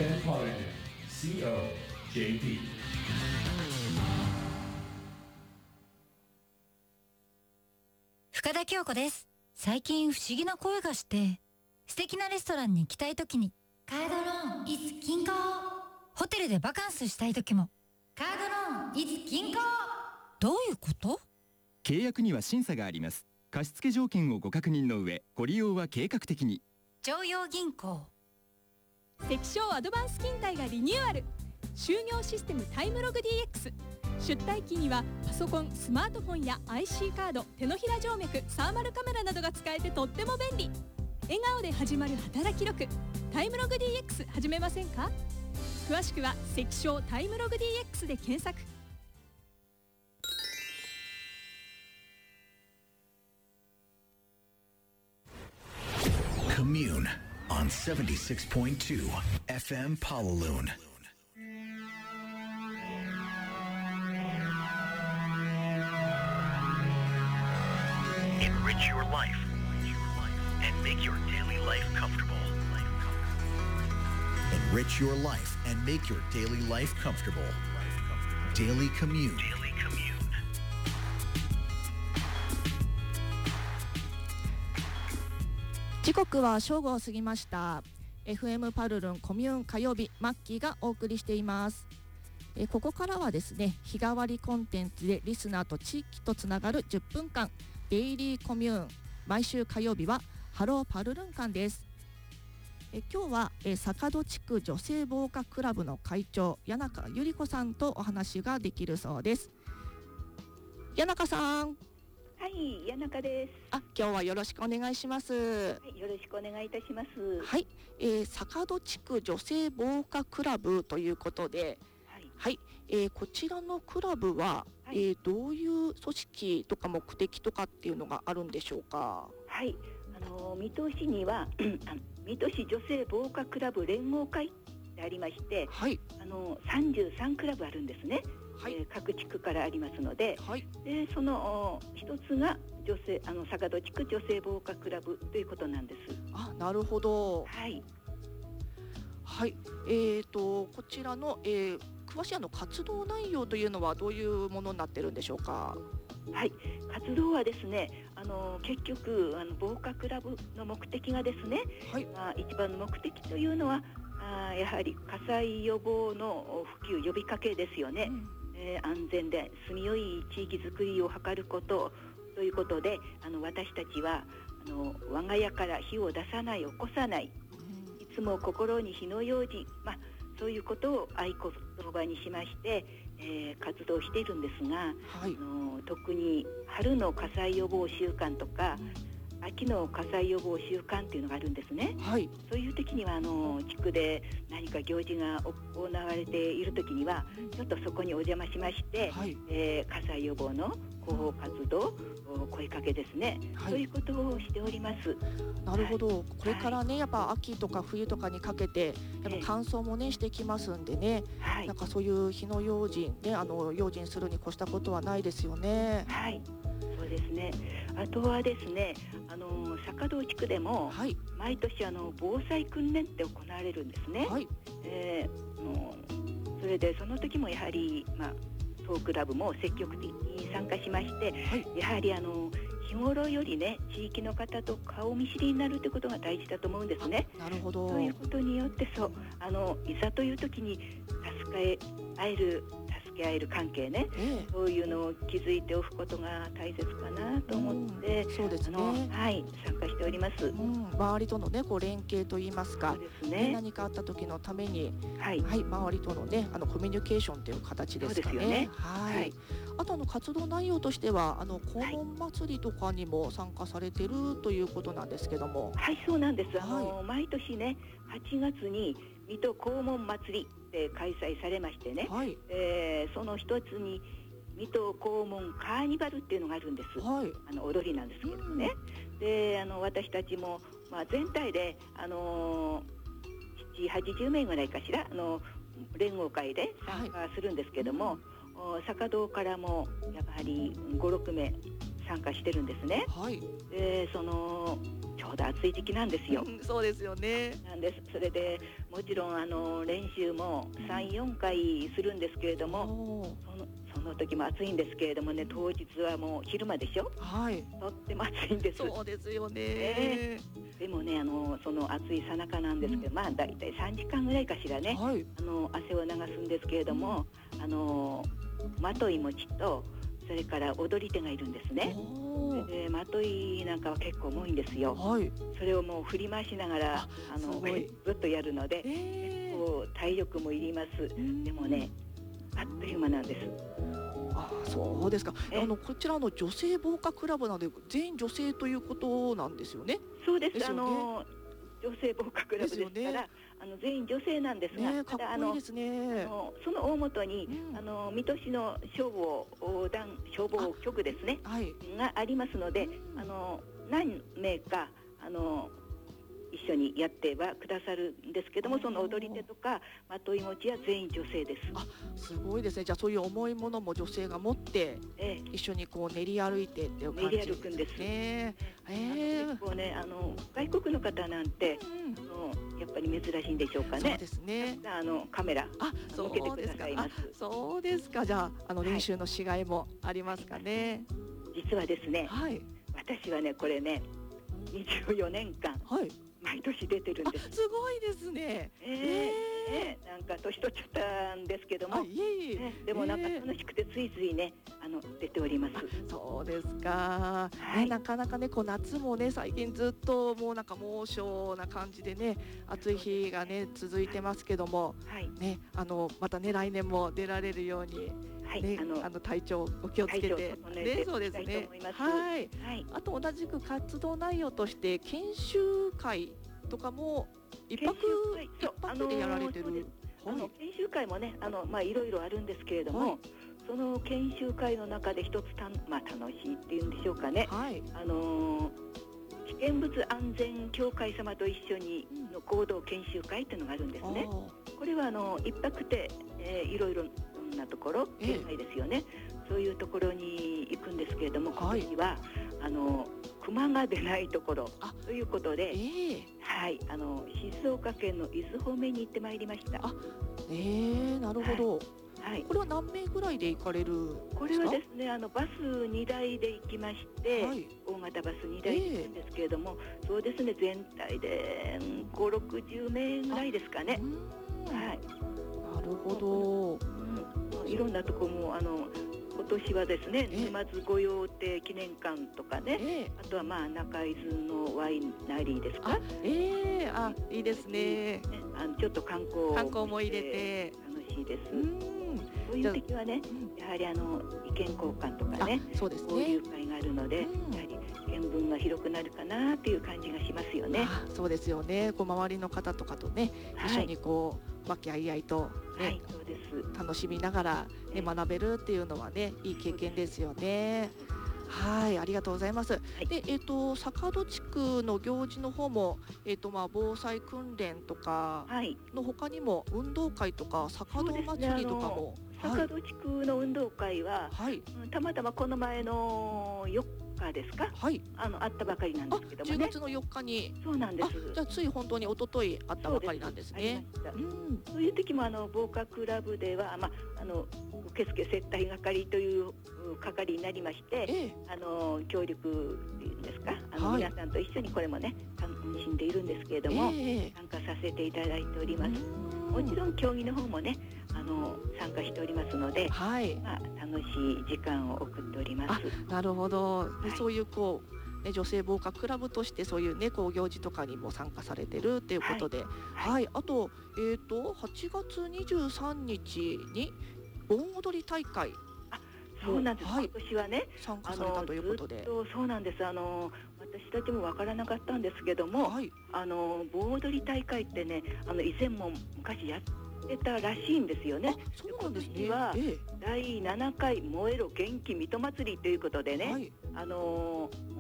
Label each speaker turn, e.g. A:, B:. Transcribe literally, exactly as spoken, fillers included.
A: エフエム Polygon シーオージェーピー。
B: 深田恭子です。最近不思議な声がして、素敵なレストランに行きたいときにカードローン is 銀行、ホテルでバカンスしたいときもカードローン is 銀行。どういうこと？
C: 契約には審査があります。貸付条件をご確認の上、ご利用は計画的に。
B: 常陽銀行。
D: 関証アドバンス勤怠がリニューアル。就業システムタイムログ ディーエックス。 出退期にはパソコン、スマートフォンや アイシー カード、手のひら静脈、サーマルカメラなどが使えてとっても便利。笑顔で始まる働き力、タイムログ ディーエックス 始めませんか？詳しくは関証タイムログ ディーエックス で検索。
E: Commune on seventy-six point two F M Pawaloon. Enrich your life and make your daily life comfortable. Enrich your life and make your daily life comfortable. Daily Commune. Daily Commune.
F: 時刻は正午を過ぎました。 エフエム パルルンコミューン火曜日、マッキーがお送りしています。えここからはですね、日替わりコンテンツでリスナーと地域とつながるじゅっぷんかん、デイリーコミューン。毎週火曜日はハローパルルン間です。え今日はえ坂戸地区女性防火クラブの会長、谷中由里子さんとお話ができるそうです。谷中さん。
G: はい、谷中です。
F: あ、今日はよろしくお願いします。
G: はい、よろしくお願いいたします。
F: はい、えー、坂戸地区女性防火クラブということで、はい、はい、えー、こちらのクラブは、はい、えー、どういう組織とか目的とかっていうのがあるんでしょうか？
G: はい、あの水戸市には水戸市女性防火クラブ連合会でありまして、はい、あのさんじゅうさんクラブあるんですね。はい、えー、各地区からありますので、はい、でその一つが女性あの坂戸地区女性防火クラブということなんです。
F: あ、なるほど。
G: はい、
F: はい、えーとこちらの、えー、詳しいあの活動内容というのはどういうものになってるんでしょうか？
G: はい、活動はですね、あの結局あの防火クラブの目的がですね、はい、まあ、一番の目的というのはあやはり火災予防の普及呼びかけですよね。うん、えー、安全で住みよい地域づくりを図ることということで、あの私たちはあの我が家から火を出さない、起こさない、うん、いつも心に火の用心、まあ、そういうことを合言葉にしまして、えー、活動しているんですが、はい、あの特に春の火災予防週間とか、うん、秋の火災予防週間っていうのがあるんですね。はい、そういう時にはあの地区で何か行事が行われている時にはちょっとそこにお邪魔しまして、はい、えー、火災予防の広報活動、声かけですね、はい、そういうことをしております。
F: なるほど、はい、これからね、やっぱ秋とか冬とかにかけてやっぱ乾燥もねしてきますんでね、はい、なんかそういう火の用心ね、あの用心するに越したことはないですよね。
G: はい、そうですね。あとはですね、あの坂戸地区でも、はい、毎年あの防災訓練って行われるんですね。はい、えー、もうそれでその時もやはり、まあ、当クラブも積極的に参加しまして、はい、やはりあの日頃よりね、地域の方と顔見知りになるということが大事だと思うんですね。
F: なるほど。
G: そういうことによってそうあのいざという時に助け合える助け合える関係ね、ええ、そういうのを築いておくことが大切かなと思って、うん、そうですね、あの、はい、参加しております。
F: うん、周りとのねこう連携といいますか、そうですね、何かあった時のために、はいはい、周りとのねあのコミュニケーションという形ですかね。そうですよね。はい、はい、あとあの活動内容としてはあの黄門祭りとかにも参加されてるということなんですけども。
G: はい、そうなんです。あの、はい、毎年ねはちがつに水戸黄門祭りで開催されましてね、はい、えー、その一つに水戸黄門カーニバルっていうのがあるんです。はい、あの踊りなんですけどね、うん、であの私たちも、まあ、全体で、あのー、ななじゅうはちじゅうめいぐらいかしらあの連合会で参加するんですけども、はい、坂戸からもやはりご、ろくめい参加してるんですね。はい、でそのちょょうど暑い時期なんですよ。
F: うん、そうですよね。
G: なんです。それでもちろんあの練習もさん、よんかいするんですけれども、そのその時も暑いんですけれどもね、当日はもう昼間でしょ。
F: はい。
G: とっても暑いんです。
F: そうですよね。
G: えー、でもね、あのその暑い最中なんですけど、うん、まあだいたいさんじかんぐらいかしらね。はい、あの汗を流すんですけれども、うん、あのまとい餅とそれから踊り手がいるんですね。でまといなんかは結構重いんですよ。はい、それをもう振り回しながらあのずっとやるので、えー、結構体力もいります。でもね、あっという間なんです。
F: あ、そうですか。あのこちらの女性防火クラブなので全員女性ということなんですよね。
G: そうです。ですよね。あの女性防火クラブですから、ね、あの全員女性なんですが、
F: ね、かっこいいですね。
G: あのその大元に、うん、あの水戸市の消防団消防局ですね、はい、がありますので、うん、あの何名かあの一緒にやってはくださるんですけども、その踊り手とかまとい餅は全員女性です。
F: あ、すごいですね。じゃあそういう重いものも女性が持って、ええ、一緒にこう練り歩いてっていう感じですね。練り歩くんですね。
G: えー、こうね、あの外国の方なんて、うん、あのやっぱり珍しいんでしょうかね。
F: そうですね。
G: あのカメラ
F: あ、そうですか。あ、そうですか。じゃああの練習のしがいもありますかね。
G: はい、実はですね、はい、私はねこれねにじゅうよねんかん。はい。毎年出てるんです。
F: すごいですね。
G: えー、えー、なんか年取っちゃったんですけども、いえいえ、ね、でもなんか楽しくてついついね、あの出ております。
F: そうですか、はい、ね、なかなかねこう夏もね最近ずっともうなんか猛暑な感じでね暑い日がね続いてますけども、はい、ね、あのまたね来年も出られるように。はい、ね、あのあの体調お気をつけて、ね、そうですね。はい、はい、あと同じく活動内容として研修会とかも一泊一泊でやられてる。
G: あの研修会もね、あのまあいろいろあるんですけれども、はい、その研修会の中で一つたんまあ楽しいっていうんでしょうかね。はい、あのー、危険物安全協会様と一緒にの合同研修会っていうのがあるんですね。これはあの一泊で、えー、いろいろなところ、県内ですよね、えー、そういうところに行くんですけれども、今年は、はい、あの熊が出ないところということで、えー、はい、あの静岡県の伊豆方面に行ってまいりました。
F: あ、えー、なるほど。はいはい、これは何名ぐらいで行かれるんですか？
G: これはですね、あのバスにだいで行きまして、はい、大型バスにだいで行くんですけれども、えー、そうですね、全体でご、ろくじゅうめいぐらいですかね。はい、
F: なるほど。
G: うん、いろんなとこもあの今年はですね、沼津御用邸記念館とかね、えー、あとはまあ中伊豆のワイナリーですか。
F: あ、えー、あ、いいですね。
G: ね、あのちょっと観光
F: 観光も入れて
G: 楽しいです。うん、そういう時はね、やはりあの意見交換とかね、
F: そうですね、
G: 交流会があるので、うん、やはり見聞が広くなるかなという感じがしますよね。
F: あ、そうですよね。こう周りの方とかとね、はい、一緒にこう和気あいあいと、ね、はい、そうです。楽しみながら、ね、学べるっていうのはね、いい経験ですよね。はい、ありがとうございます。はい、で、えっ、ー、と坂戸地区の行事の方も、えっ、ー、とまあ防災訓練とかの他にも運動会とか坂戸祭りとかも、
G: 坂戸地区の運動会は、はい、たまたまこの前のよっかですか、はい、あのあったばかりなんですけどもね。
F: じゅうがつのよっかに。
G: そうなんです。
F: じゃあつい本当に一昨日あったばかりなんですね。
G: そうです、うん、そういう時もあの防火クラブでは、まあ、あの受付接待係という係になりまして、ええ、あの協力っていうんですか、あの、はい、皆さんと一緒にこれもね楽しんでいるんですけれども、え、参加させていただいております。もちろん競技の方もねあの参加しておりますので、はい、まあ、楽しい時間を送っております。
F: あ、なるほど。はい、そういうこう、ね、女性防火クラブとしてそういうねこう行事とかにも参加されてるっていうことで、はいはい、あと、えーと、はちがつにじゅうさんにちに盆踊り大会、
G: そうなんです、はい、今年はね
F: 参加されたということで、
G: そうなんです。あの私たちもわからなかったんですけども、はい、あの盆踊り大会ってね、あの以前も昔やってたらしいんですよね。
F: そうなんですね。
G: 今年はだいななかい燃えろ元気水戸祭りということでね、はい、あの